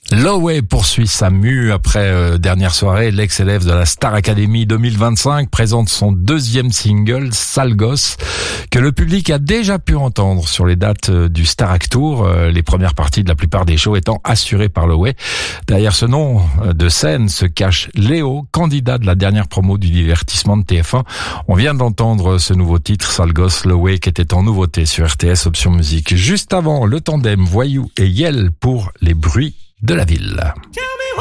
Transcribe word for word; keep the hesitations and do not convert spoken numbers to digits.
Lowey poursuit sa mue après euh, dernière soirée. L'ex-élève de la Star Academy deux mille vingt-cinq présente son deuxième single, Sale Gosse, que le public a déjà pu entendre sur les dates euh, du Starac Tour, euh, les premières parties de la plupart des shows étant assurées par Lowey. Derrière ce nom euh, de scène se cache Léo, candidat de la dernière promo du divertissement de T F un. On vient d'entendre ce nouveau titre, Sale Gosse, Lowey, qui était en nouveauté sur R T S Option Musique. Juste avant, le tandem Voyou et Yel pour Les Bruits de la ville.